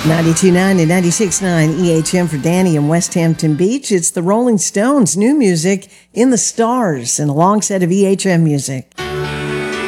92.9 and 96.9 EHM for Danny in West Hampton Beach. It's the Rolling Stones, new music in the stars and a long set of EHM music.